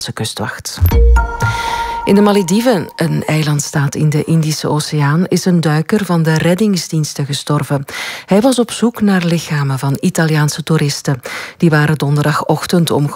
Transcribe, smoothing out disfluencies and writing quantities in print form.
kustwacht. In de Malediven, een eilandstaat in de Indische Oceaan, is een duiker van de reddingsdiensten gestorven. Hij was op zoek naar lichamen van Italiaanse toeristen. Die waren donderdagochtend om